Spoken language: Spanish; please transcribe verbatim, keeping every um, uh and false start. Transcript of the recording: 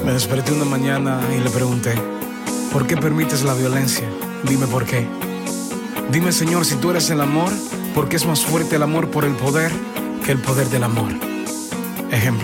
Me desperté una mañana y le pregunté: ¿por qué permites la violencia? Dime por qué. Dime, Señor, si tú eres el amor, ¿por qué es más fuerte el amor por el poder que el poder del amor? Ejemplo.